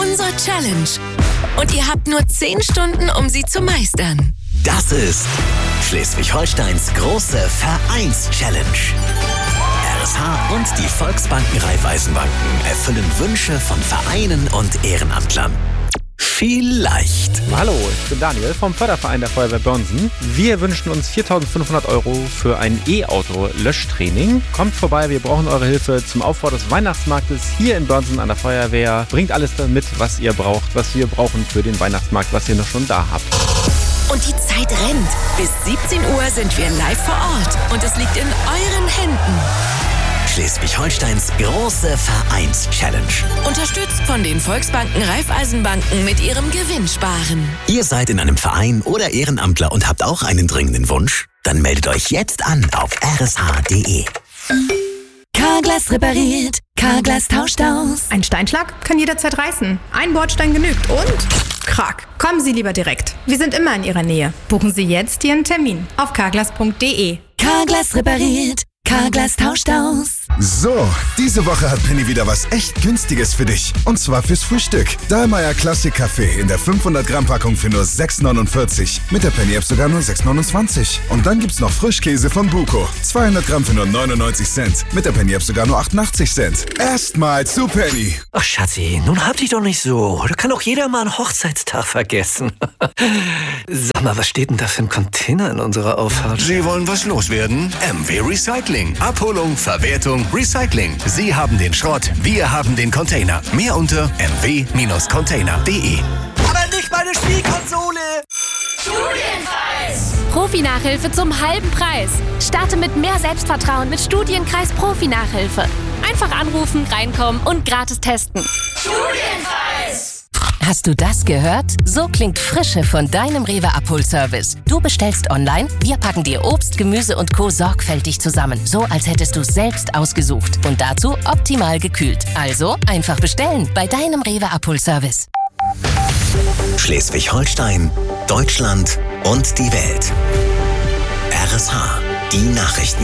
Sponsor-Challenge. Und ihr habt nur 10 Stunden, um sie zu meistern. Das ist Schleswig-Holsteins große Vereins-Challenge. RSH und die Volksbanken Raiffeisenbanken erfüllen Wünsche von Vereinen und Ehrenamtlern. Vielleicht. Hallo, ich bin Daniel vom Förderverein der Feuerwehr Börnsen. Wir wünschen uns 4.500 € für ein E-Auto-Löschtraining. Kommt vorbei, wir brauchen eure Hilfe zum Aufbau des Weihnachtsmarktes hier in Börnsen an der Feuerwehr. Bringt alles mit, was ihr braucht, was wir brauchen für den Weihnachtsmarkt, was ihr noch schon da habt. Und die Zeit rennt. Bis 17 Uhr sind wir live vor Ort. Und es liegt in euren Händen. Schleswig-Holsteins große Vereins-Challenge. Unterstützt von den Volksbanken Raiffeisenbanken mit ihrem Gewinnsparen. Ihr seid in einem Verein oder Ehrenamtler und habt auch einen dringenden Wunsch? Dann meldet euch jetzt an auf rsh.de. Carglass repariert, Carglass tauscht aus. Ein Steinschlag kann jederzeit reißen. Ein Bordstein genügt und Krack. Kommen Sie lieber direkt. Wir sind immer in Ihrer Nähe. Buchen Sie jetzt Ihren Termin auf carglass.de. Carglass repariert, Carglass tauscht aus. So, diese Woche hat Penny wieder was echt Günstiges für dich. Und zwar fürs Frühstück. Dahlmeier Classic Kaffee in der 500 Gramm Packung für nur 6,49. Mit der Penny App sogar nur 6,29. Und dann gibt's noch Frischkäse von Buko. 200 Gramm für nur 99 Cent. Mit der Penny App sogar nur 88 Cent. Erstmal zu Penny. Ach Schatzi, nun hab dich doch nicht so. Da kann auch jeder mal einen Hochzeitstag vergessen. Sag mal, was steht denn da für ein Container in unserer Auffahrt? Sie wollen was loswerden? MW Recycling. Abholung, Verwertung, Recycling. Sie haben den Schrott, wir haben den Container. Mehr unter mw-container.de. Aber nicht meine Spielkonsole! Studienkreis! Profi-Nachhilfe zum halben Preis. Starte mit mehr Selbstvertrauen mit Studienkreis Profi-Nachhilfe. Einfach anrufen, reinkommen und gratis testen. Studienkreis! Hast du das gehört? So klingt Frische von deinem Rewe-Abholservice. Du bestellst online, wir packen dir Obst, Gemüse und Co. sorgfältig zusammen. So, als hättest du selbst ausgesucht. Und dazu optimal gekühlt. Also einfach bestellen bei deinem Rewe-Abholservice. Schleswig-Holstein, Deutschland und die Welt. RSH, die Nachrichten.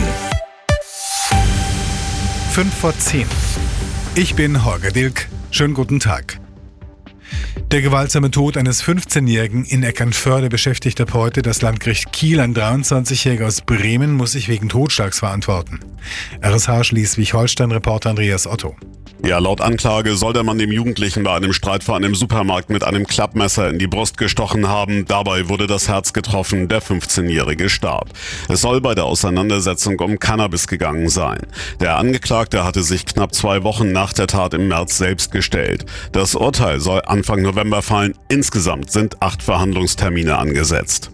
5:10. Ich bin Holger Dilk. Schönen guten Tag. Der gewaltsame Tod eines 15-Jährigen in Eckernförde beschäftigt ab heute das Landgericht Kiel. Ein 23-Jähriger aus Bremen muss sich wegen Totschlags verantworten. RSH Schleswig-Holstein-Reporter Andreas Otto. Ja, laut Anklage soll der Mann dem Jugendlichen bei einem Streit vor einem Supermarkt mit einem Klappmesser in die Brust gestochen haben. Dabei wurde das Herz getroffen, der 15-Jährige starb. Es soll bei der Auseinandersetzung um Cannabis gegangen sein. Der Angeklagte hatte sich knapp 2 Wochen nach der Tat im März selbst gestellt. Das Urteil soll Anfang November fallen. Insgesamt sind 8 Verhandlungstermine angesetzt.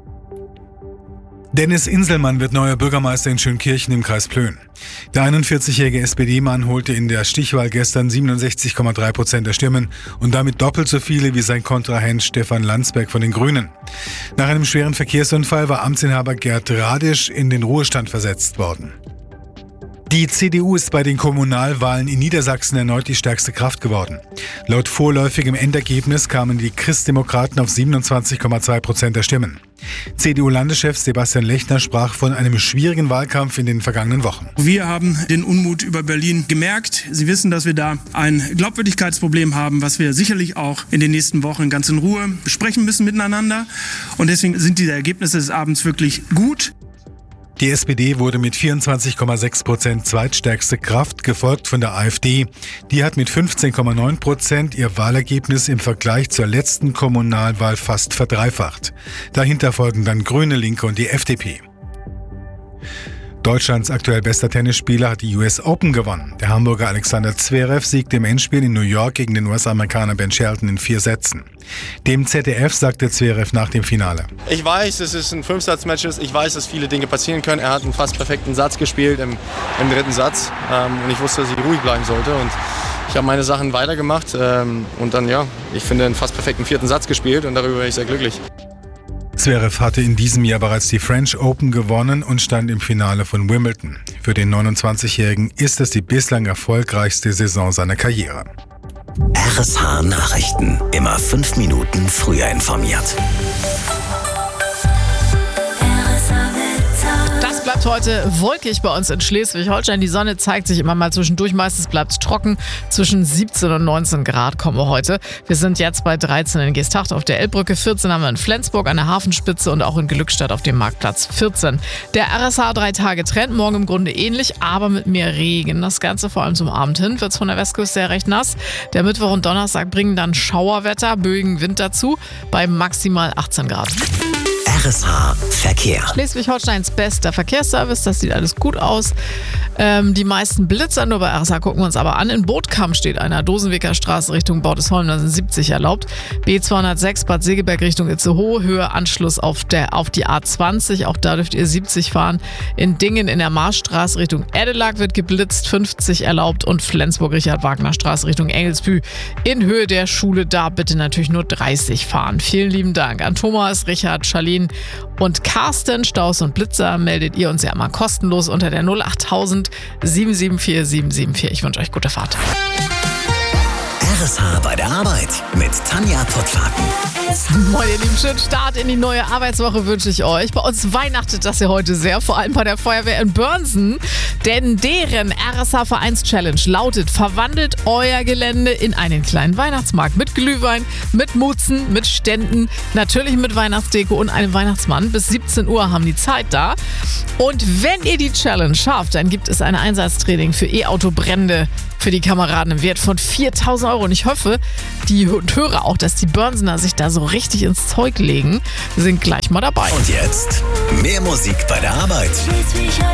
Dennis Inselmann wird neuer Bürgermeister in Schönkirchen im Kreis Plön. Der 41-jährige SPD-Mann holte in der Stichwahl gestern 67,3% der Stimmen und damit doppelt so viele wie sein Kontrahent Stefan Landsberg von den Grünen. Nach einem schweren Verkehrsunfall war Amtsinhaber Gerd Radisch in den Ruhestand versetzt worden. Die CDU ist bei den Kommunalwahlen in Niedersachsen erneut die stärkste Kraft geworden. Laut vorläufigem Endergebnis kamen die Christdemokraten auf 27,2% der Stimmen. CDU-Landeschef Sebastian Lechner sprach von einem schwierigen Wahlkampf in den vergangenen Wochen. Wir haben den Unmut über Berlin gemerkt. Sie wissen, dass wir da ein Glaubwürdigkeitsproblem haben, was wir sicherlich auch in den nächsten Wochen ganz in Ruhe besprechen müssen miteinander. Und deswegen sind diese Ergebnisse des Abends wirklich gut. Die SPD wurde mit 24,6% zweitstärkste Kraft, gefolgt von der AfD. Die hat mit 15,9% ihr Wahlergebnis im Vergleich zur letzten Kommunalwahl fast verdreifacht. Dahinter folgen dann Grüne, Linke und die FDP. Deutschlands aktuell bester Tennisspieler hat die US Open gewonnen. Der Hamburger Alexander Zverev siegte im Endspiel in New York gegen den US-Amerikaner Ben Shelton in 4 Sätzen. Dem ZDF sagte Zverev nach dem Finale: Ich weiß, dass es ein 5-Satz-Match ist. Ich weiß, dass viele Dinge passieren können. Er hat einen fast perfekten Satz gespielt im 3. Satz. Und ich wusste, dass ich ruhig bleiben sollte. Und ich habe meine Sachen weitergemacht. Und dann, ich finde, einen fast perfekten 4. Satz gespielt. Und darüber bin ich sehr glücklich. Zverev hatte in diesem Jahr bereits die French Open gewonnen und stand im Finale von Wimbledon. Für den 29-Jährigen ist es die bislang erfolgreichste Saison seiner Karriere. RSH Nachrichten. Immer 5 Minuten früher informiert. Das bleibt bleibt heute wolkig bei uns in Schleswig-Holstein. Die Sonne zeigt sich immer mal zwischendurch. Meistens bleibt es trocken. Zwischen 17 und 19 Grad kommen wir heute. Wir sind jetzt bei 13 in Geesthacht auf der Elbbrücke, 14 haben wir in Flensburg an der Hafenspitze und auch in Glückstadt auf dem Marktplatz 14. Der RSH 3-Tage-Trend, morgen im Grunde ähnlich, aber mit mehr Regen. Das Ganze vor allem zum Abend hin wird es von der Westküste her recht nass. Der Mittwoch und Donnerstag bringen dann Schauerwetter, böigen Wind dazu bei maximal 18 Grad. RSH Verkehr. Schleswig-Holsteins bester Verkehrsservice, das sieht alles gut aus. Die meisten Blitzer nur bei RSH gucken wir uns aber an. In Bootkamp steht einer, Dosenweker Straße Richtung Bordesholm, da sind 70 erlaubt. B206 Bad Segeberg Richtung Itzehoe, Höhe Anschluss auf die A20, auch da dürft ihr 70 fahren. In Dingen in der Marschstraße Richtung Edelag wird geblitzt, 50 erlaubt und Flensburg-Richard-Wagner-Straße Richtung Engelsbü. In Höhe der Schule, da bitte natürlich nur 30 fahren. Vielen lieben Dank an Thomas, Richard, Charlene und Carsten. Staus und Blitzer meldet ihr uns ja immer kostenlos unter der 08000 774 774. Ich wünsche euch gute Fahrt. RSH bei der Arbeit mit Tanja Pottwagen. Moin ihr Lieben, schönen Start in die neue Arbeitswoche wünsche ich euch. Bei uns weihnachtet das ja heute sehr, vor allem bei der Feuerwehr in Börnsen. Denn deren RSH-Vereins-Challenge lautet, verwandelt euer Gelände in einen kleinen Weihnachtsmarkt. Mit Glühwein, mit Mutzen, mit Ständen, natürlich mit Weihnachtsdeko und einem Weihnachtsmann. Bis 17 Uhr haben die Zeit da. Und wenn ihr die Challenge schafft, dann gibt es ein Einsatztraining für E-Auto-Brände für die Kameraden im Wert von 4.000 Euro. Und ich hoffe, die höre auch, dass die Börnsener sich da so richtig ins Zeug legen. Wir sind gleich mal dabei. Und jetzt mehr Musik bei der Arbeit.